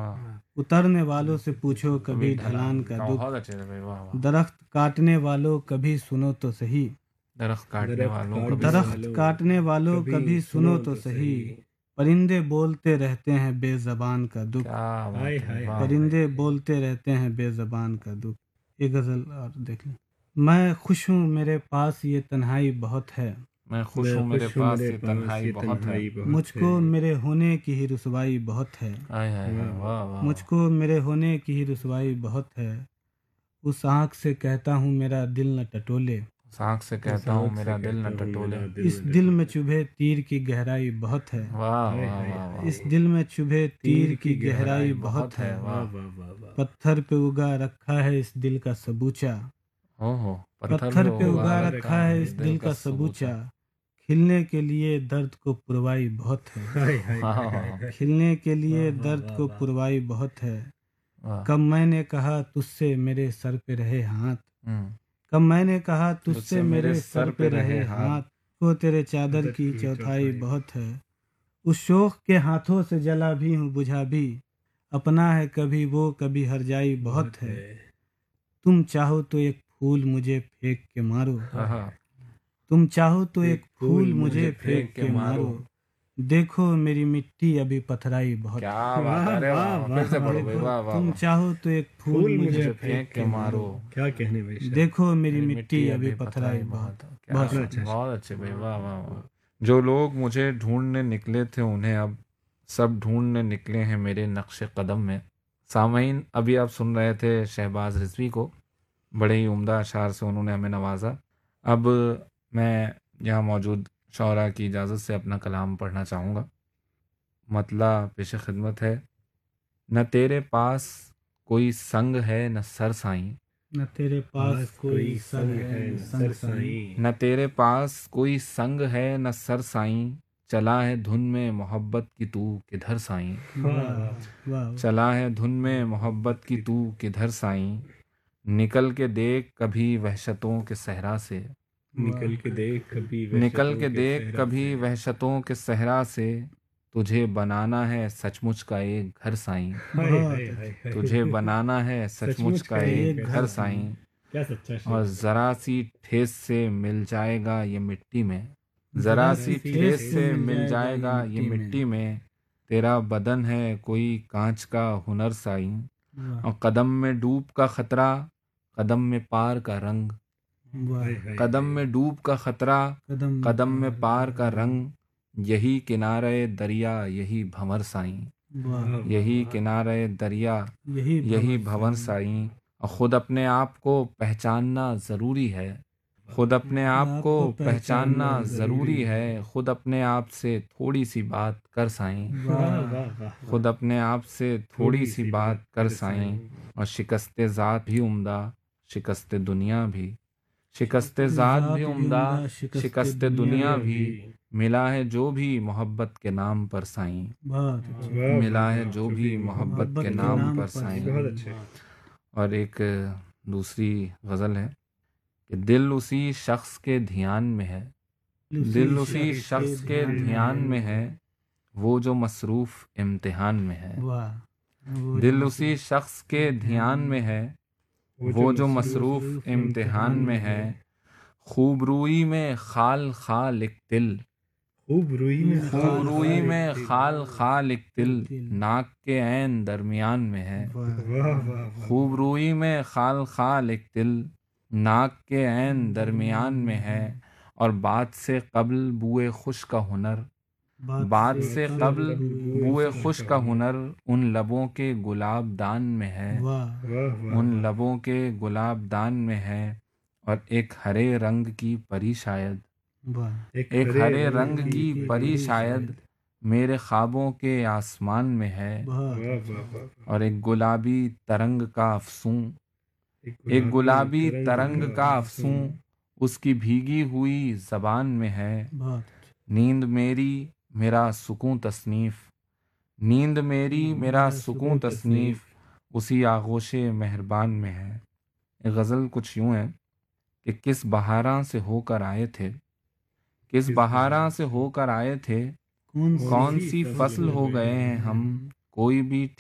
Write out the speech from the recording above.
वाह। उतरने वालों से पूछो कभी ढलान का दुख। बहुत अच्छे थे भाई, वाह वाह। दरख्त काटने वालों कभी सुनो तो सही। दरख्त काटने वालों कभी दरख्त काटने वालों कभी सुनो तो सही। परिंदे बोलते रहते हैं बेज़बान का दुख। क्या बात है, वाह। परिंदे बोलते रहते हैं बेज़बान का दुख। ये गज़ल और देख लें। मैं खुश हूँ मेरे पास ये तन्हाई बहुत है। मैं खुश हूँ मेरे पास ये तन्हाई बहुत है। मुझको मेरे होने की ही रुसवाई बहुत है। हाय हाय हाय, वाह वाह। मुझको मेरे होने की ही रुसवाई बहुत है। उस आँख से कहता हूँ मेरा दिल न टटोले। साख से कहता हूँ मेरा दिल न टटोले। इस दिल में चुभे तीर की गहराई बहुत है। वाह वाह वाह। इस दिल में चुभे तीर की गहराई बहुत है। वाह। पत्थर पे उगा रखा है इस दिल का सबूचा। ओहो, पत्थर पे उगा रखा है इस दिल का सबूचा। खिलने के लिए दर्द को पुरवाई बहुत है। खिलने के लिए दर्द को पुरवाई बहुत है। कब मैंने कहा तुझसे मेरे सर पे रहे हाथ। कब मैंने कहा तुझसे मेरे सर पे रहे हाथ। को तेरे चादर की चौथाई बहुत है। उस शोख के हाथों से जला भी हूँ बुझा भी। अपना है कभी वो कभी हरजाई बहुत है। तुम चाहो तो एक फूल मुझे फेंक के मारो। तुम चाहो तो एक फूल मुझे फेंक के मारो। देखो मेरी मिट्टी अभी पथराई बहुत। क्या बात है, अरे वाह, फिर से पढ़ो भाई, वाह वाह। तुम चाहो तो एक फूल मुझे फेंक के मारो। क्या कहने भाई। देखो मेरी मिट्टी अभी पथराई बहुत। बहुत अच्छे भाई, वाह वाह वाह। जो लोग मुझे ढूंढने निकले थे उन्हें अब सब ढूंढने निकले हैं मेरे नक्शे कदम में। सामईन, अभी आप सुन रहे थे शहबाज रिजवी को, बड़े ही उम्दा अशार से उन्होंने हमें नवाजा। अब मैं यहाँ मौजूद शौरा की इजाज़त से अपना कलाम पढ़ना चाहूँगा। मतला पेश खिदमत है। न तेरे पास कोई संग है न सर साईं। न तेरे पास कोई संग है न सर साईं। न तेरे पास कोई संग है न सर साईं। चला है धुन में मोहब्बत की तू किधर साईं। चला है धुन में मोहब्बत की तू किधर साईं। निकल के देख कभी वहशतों के सहरा से। निकल के देख कभी वहशतों के सहरा से। तुझे बनाना है सचमुच का एक घर साईं। तुझे बनाना है सचमुच का एक घर साईं। क्या सच्चा शेर। और जरा सी ठेस से मिल जाएगा ये मिट्टी में। जरा सी ठेस से मिल जाएगा ये मिट्टी में। तेरा बदन है कोई कांच का हुनर साईं। और कदम में डूब का खतरा, कदम में पार का रंग। कदम में डूब का खतरा, कदम में पार का रंग। यही किनारे दरिया यही भंवर साईं। यही किनारे दरिया यही भंवर साईं। और खुद अपने आप को पहचानना ज़रूरी है। खुद अपने आप को पहचानना ज़रूरी है। खुद अपने आप से थोड़ी सी बात कर साईं। खुद अपने आप से थोड़ी सी बात कर साईं। और शिकस्ते ज़ात भी उम्दा, शिकस्ते दुनिया भी। शिकस्ते ज़ात भी उम्दा, शिकस्ते दुनिया भी। मिला है जो भी मोहब्बत के नाम पर साईं। मिला है जो भी मोहब्बत के नाम पर साईं। और एक दूसरी गज़ल है कि दिल उसी शख्स के ध्यान में है। दिल उसी शख्स के ध्यान में है। वो जो मसरूफ़ इम्तिहान में है। दिल उसी शख्स के ध्यान में है। वो जो मसरूफ़ इम्तिहान में है। खूबरूई में खाल खाल एक तिल। खूबरूई में खाल खाल एक तिल। नाक के ऐन दरमियान में है। खूबरूई में खाल खाल एक तिल। नाक के ऐन दरमियान में है। और बात से कब्ल बुए खुश का हुनर। बात से कब्ल बुए खुश का हुनर उन लबों के गुलाब दान में है। उन लबों के गुलाब दान में है। और एक हरे रंग की परी शायद। एक हरे रंग की परी शायद मेरे ख्वाबों के आसमान में है। और एक गुलाबी तरंग का अफसूं। एक गुलाबी तरंग का अफसूं उसकी भीगी हुई ज़बान में है। नींद मेरी मेरा सुकून तसनीफ़। नींद मेरी मेरा सुकून तसनीफ़ उसी आगोशे मेहरबान में है। एक गज़ल कुछ यूँ है कि किस बहारां से होकर आए थे। किस बहारां से होकर आए थे। कौन सी फसल हो गए हैं हम। कोई भी